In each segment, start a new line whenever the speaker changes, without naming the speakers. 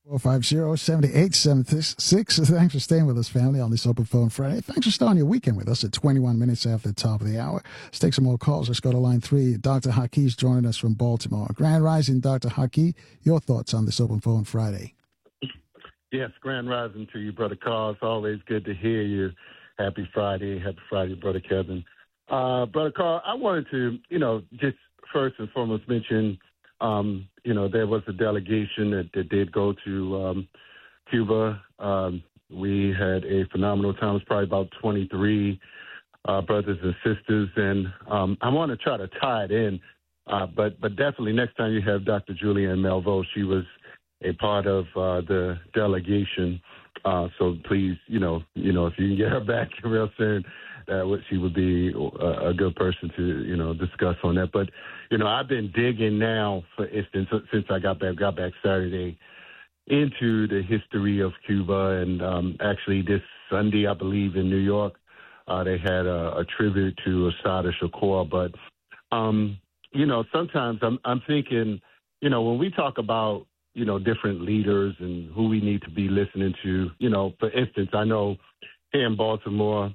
450-7876. Thanks for staying with us, family, on this Open Phone Friday. Thanks for starting your weekend with us at 21 minutes after the top of the hour. Let's take some more calls. Let's go to line 3. Dr. Hakeem's joining us from Baltimore. Grand Rising, Dr. Hakeem. Your thoughts on this Open Phone Friday?
Yes, Grand Rising to you, Brother Carl. It's always good to hear you. Happy Friday, Brother Kevin. Brother Carl, I wanted to, just first and foremost mention, there was a delegation that did go to Cuba. We had a phenomenal time. It was probably about 23 brothers and sisters, and I want to try to tie it in, but definitely next time you have Dr. Julianne Melville, she was a part of the delegation. So please, if you can get her back real soon, she would be a good person to, discuss on that. But, I've been digging now, for instance, since I got back Saturday, into the history of Cuba. And actually this Sunday, I believe, in New York, they had a tribute to Assata Shakur. But, sometimes I'm thinking, when we talk about, different leaders and who we need to be listening to, for instance, I know here in Baltimore,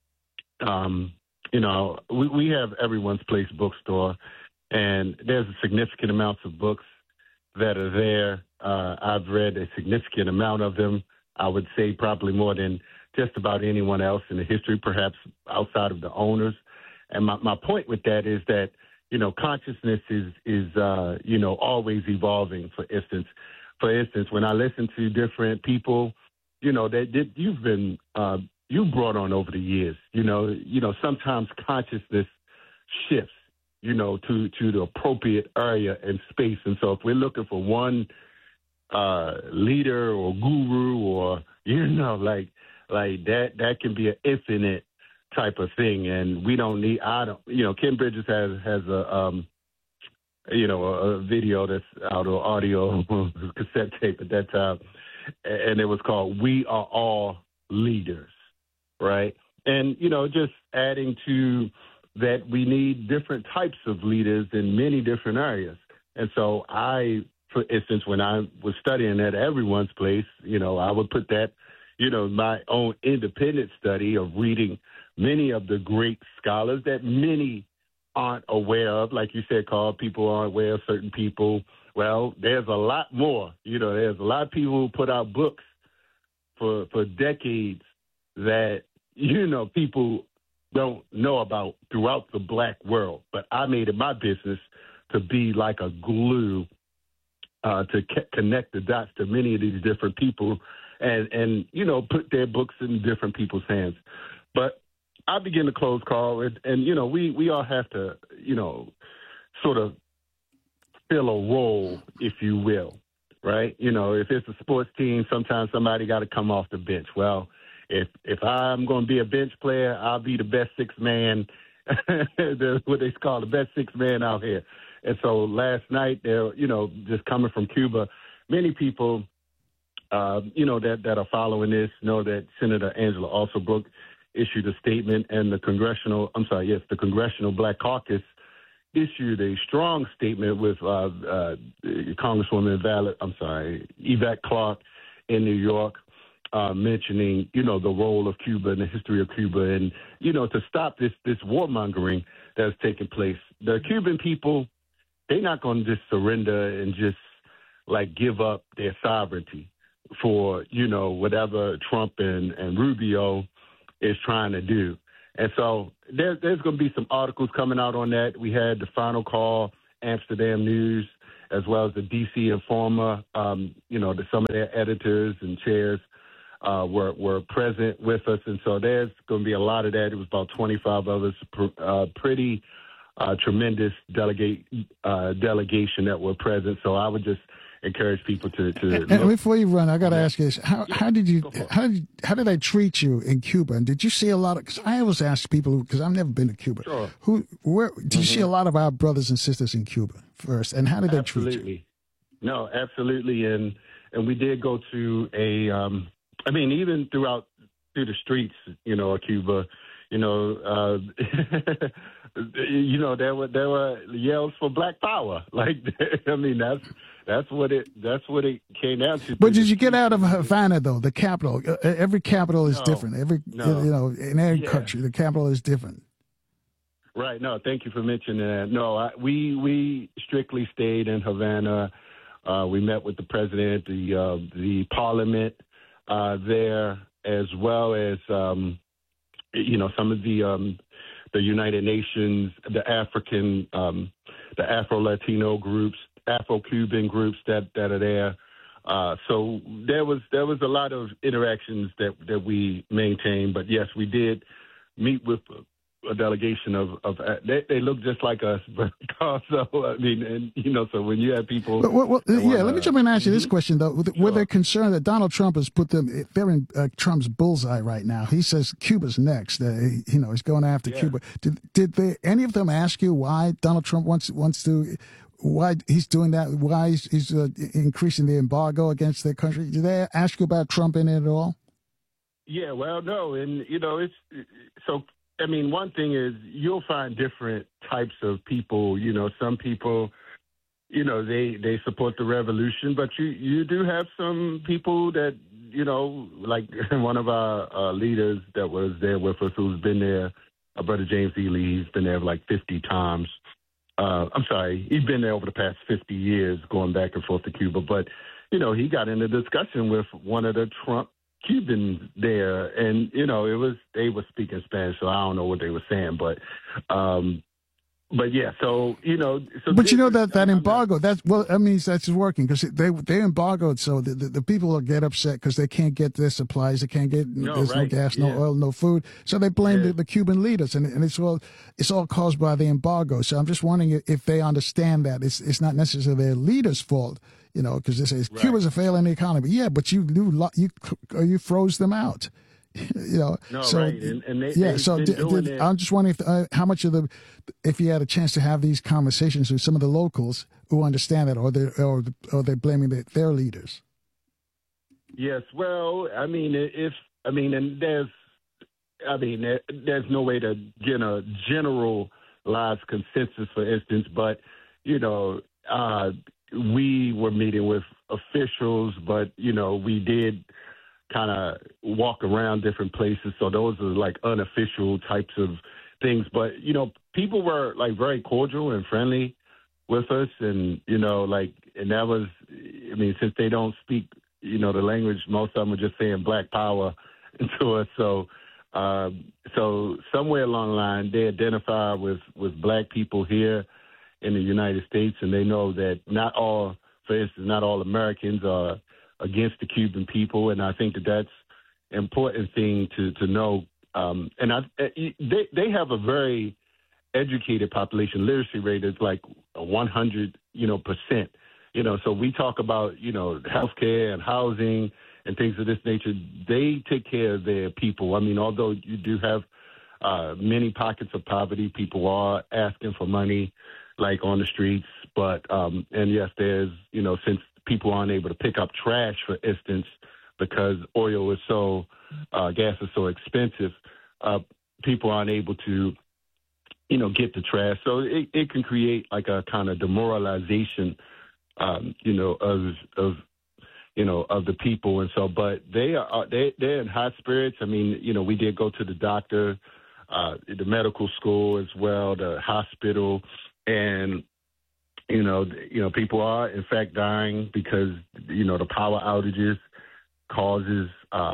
we have Everyone's Place bookstore, and there's a significant amount of books that are there. I've read a significant amount of them. I would say probably more than just about anyone else in the history, perhaps outside of the owners. And my point with that is that, consciousness is always evolving. For instance, when I listen to different people, that you've been you brought on over the years, sometimes consciousness shifts, to the appropriate area and space. And so if we're looking for one leader or guru or, like that can be an infinite type of thing. And we don't need, Ken Bridges has a video that's out, or audio cassette tape at that time. And it was called We Are All Leaders. Right. And, just adding to that, we need different types of leaders in many different areas. And so for instance, when I was studying at Everyone's Place, I would put that, my own independent study of reading many of the great scholars that many aren't aware of. Like you said, Carl, people aren't aware of certain people. Well, there's a lot more. There's a lot of people who put out books for decades that, people don't know about throughout the black world. But I made it my business to be like a glue to connect the dots to many of these different people and put their books in different people's hands. But I begin to close, Carl, and we all have to, sort of fill a role, if you will, right? If it's a sports team, sometimes somebody got to come off the bench. Well, if I'm going to be a bench player, I'll be the best sixth man, what they call the best sixth man out here. And so last night, just coming from Cuba, many people, that are following this know that Senator Angela Alsobrooke issued a statement, and the Congressional Black Caucus issued a strong statement with Congresswoman Yvette Clarke in New York, mentioning, the role of Cuba and the history of Cuba and, to stop this warmongering that's taking place. The Cuban people, they're not going to just surrender and just, give up their sovereignty for, whatever Trump and Rubio is trying to do. And so there's going to be some articles coming out on that. We had the Final Call, Amsterdam News, as well as the D.C. Informer. Some of their editors and chairs were present with us. And so there's going to be a lot of that. It was about 25 of us, pretty tremendous delegation that were present. So I would just encourage people to
and before you run, I got to ask you this: how did they treat you in Cuba? And did you see a lot of? Because I always ask people, because I've never been to Cuba.
Sure.
Where did you see a lot of our brothers and sisters in Cuba first? And how did they treat you?
No, absolutely. And we did go to even through the streets, of Cuba, there were yells for Black Power. That's That's what it came down to.
But did you get out of Havana though? The capital. Every capital is different. In every country, the capital is different.
Right. No, thank you for mentioning that. No, we strictly stayed in Havana. We met with the president, the parliament there, as well as some of the United Nations, the African, the Afro-Latino groups, Afro-Cuban groups that are there. So there was a lot of interactions that we maintained. But yes, we did meet with a delegation of they look just like us, but also I mean, and so when you have people,
let me jump in and ask you this question though: were they concerned that Donald Trump has put them? They're in Trump's bullseye right now. He says Cuba's next. He's going after Cuba. Did any of them ask you why Donald Trump wants to? Why he's doing that? Why he's increasing the embargo against their country? Did they ask you about Trump in it at all?
Yeah, well, no, and it's so. I mean, one thing is you'll find different types of people. Some people, they support the revolution, but you do have some people that, like one of our leaders that was there with us, who's been there, our brother James Ely, he's been there like 50 times. I'm sorry, he's been there over the past 50 years going back and forth to Cuba. But, he got in a discussion with one of the Trump Cubans there, and they were speaking Spanish, so I don't know what they were saying, but yeah, so
But that embargo, that's working because they embargoed, so the people will get upset because they can't get their supplies, they can't get there's no gas, no oil, no food, so they blame the Cuban leaders, and it's all caused by the embargo. So I'm just wondering if they understand that it's not necessarily their leaders' fault. Because they say Cuba's a failing economy. Yeah, but you froze them out.
No, so, right. And they
I'm just wondering how much of if you had a chance to have these conversations with some of the locals who understand it, or they're blaming their leaders.
Yes, well, there's no way to get a generalized consensus, for instance, but we were meeting with officials, but, we did kind of walk around different places. So those are like unofficial types of things. But, people were like very cordial and friendly with us. And, and that was, since they don't speak, the language, most of them are just saying Black Power to us. So, somewhere along the line, they identify with Black people here in the United States, and they know that not all Americans are against the Cuban people, and I think that's an important thing to know. They have a very educated population. Literacy rate is like 100%. So we talk about healthcare and housing and things of this nature. They take care of their people. Although you do have many pockets of poverty, people are asking for money, like on the streets, but and yes, there's since people aren't able to pick up trash, for instance, because oil is gas is so expensive, people aren't able to get the trash, so it can create like a kind of demoralization, of the people, and so, but they're in high spirits. We did go to the doctor, the medical school as well, the hospital. And, people are, in fact, dying because, the power outages causes,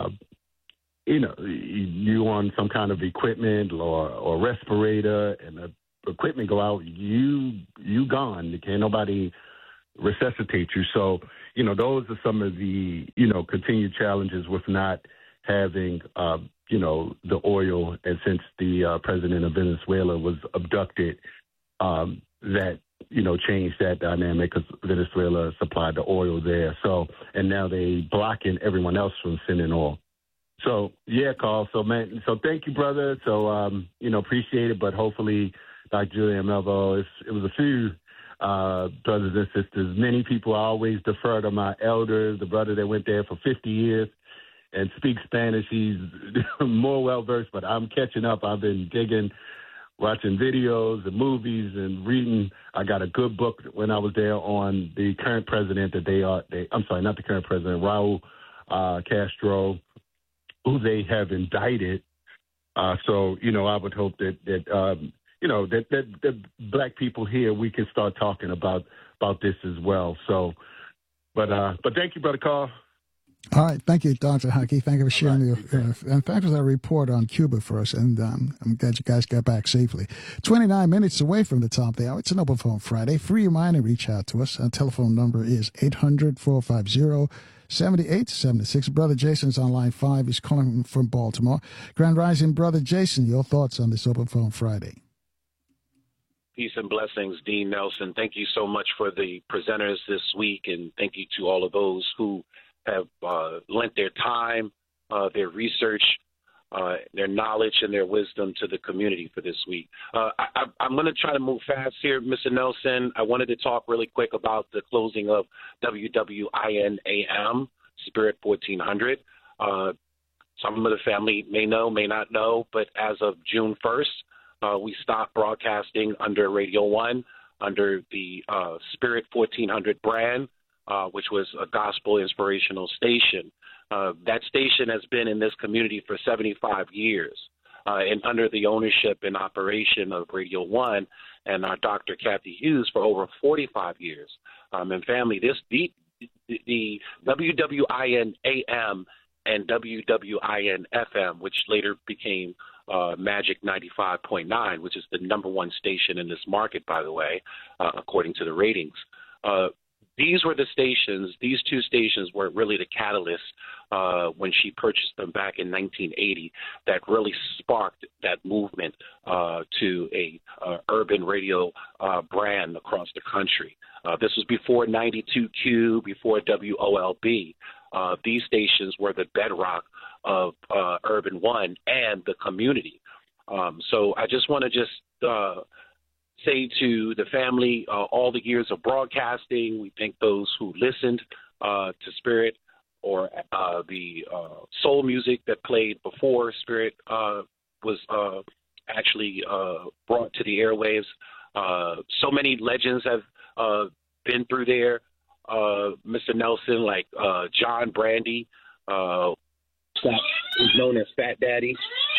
you on some kind of equipment or respirator, and the equipment go out, you gone. Can't nobody resuscitate you. So, those are some of the, continued challenges with not having, the oil. And since the president of Venezuela was abducted, that, changed that dynamic because Venezuela supplied the oil there. So, and now they blocking everyone else from sending oil. So, yeah, Carl. So, man, thank you, brother. So, appreciate it. But hopefully, Dr. Julian Melville, it was a few brothers and sisters. Many people, I always defer to my elders, the brother that went there for 50 years and speaks Spanish. He's more well-versed, but I'm catching up. I've been digging watching videos and movies and reading. I got a good book when I was there on the current president I'm sorry, not the current president, Raul Castro, who they have indicted. So, I would hope that black people here, we can start talking about this as well. So, but thank you, Brother Carl.
All right. Thank you, Dr. Haki. Thank you for sharing and thanks for that report on Cuba for us. And I'm glad you guys got back safely. 29 minutes away from the top of the hour. It's an Open Phone Friday. Free reminder, reach out to us. Our telephone number is 800-450-7876. Brother Jason's on line 5. He's calling from Baltimore. Grand Rising, Brother Jason, your thoughts on this Open Phone Friday?
Peace and blessings, Dean Nelson. Thank you so much for the presenters this week, and thank you to all of those who have lent their time, their research, their knowledge, and their wisdom to the community for this week. I'm going to try to move fast here, Mr. Nelson. I wanted to talk really quick about the closing of WWIN-AM, Spirit 1400. Some of the family may know, may not know, but as of June 1st, we stopped broadcasting under Radio 1, under the Spirit 1400 brand, which was a gospel inspirational station. That station has been in this community for 75 years, and under the ownership and operation of Radio 1 and our Dr. Kathy Hughes for over 45 years. And family, the WWIN-AM and WWIN-FM, which later became Magic 95.9, which is the #1 station in this market, by the way, according to the ratings. These were the stations, these two stations were really the catalyst when she purchased them back in 1980 that really sparked that movement to a urban radio brand across the country. This was before 92Q, before WOLB. These stations were the bedrock of Urban One and the community. So I just want to say to the family, all the years of broadcasting, we thank those who listened to Spirit or the soul music that played before Spirit was actually brought to the airwaves. So many legends have been through there, Mr. Nelson, like John Brandy, who's known as Fat Daddy,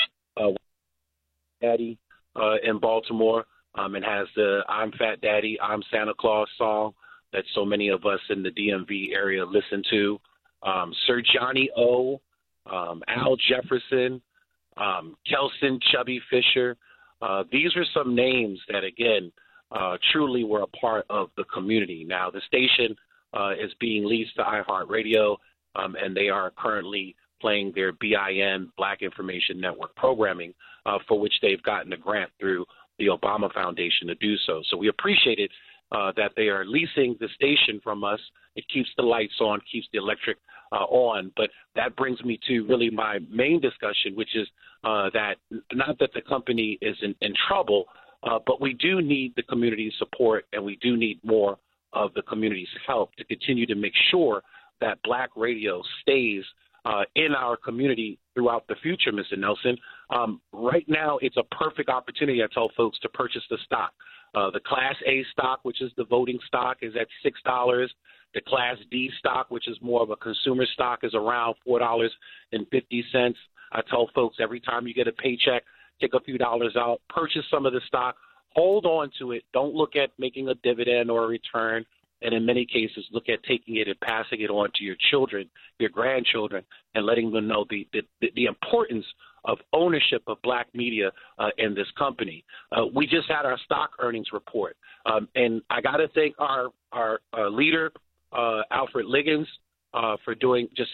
in Baltimore. And has the I'm Fat Daddy, I'm Santa Claus song that so many of us in the DMV area listen to. Sir Johnny O, Al Jefferson, Kelson Chubby Fisher. These are some names that, again, truly were a part of the community. Now, the station is being leased to iHeartRadio, and they are currently playing their BIN, Black Information Network programming, for which they've gotten a grant through the Obama Foundation to do so. So we appreciate it that they are leasing the station from us. It keeps the lights on, keeps the electric on. But that brings me to really my main discussion, which is that not that the company is in trouble, but we do need the community's support, and we do need more of the community's help to continue to make sure that Black radio stays in our community throughout the future, Mr. Nelson. Right now, it's a perfect opportunity, I tell folks, to purchase the stock. The Class A stock, which is the voting stock, is at $6. The Class D stock, which is more of a consumer stock, is around $4.50. I tell folks every time you get a paycheck, take a few dollars out, purchase some of the stock, hold on to it. Don't look at making a dividend or a return. And in many cases, look at taking it and passing it on to your children, your grandchildren, and letting them know the importance of ownership of Black media in this company. We just had our stock earnings report, and I got to thank our leader, Alfred Liggins, for doing just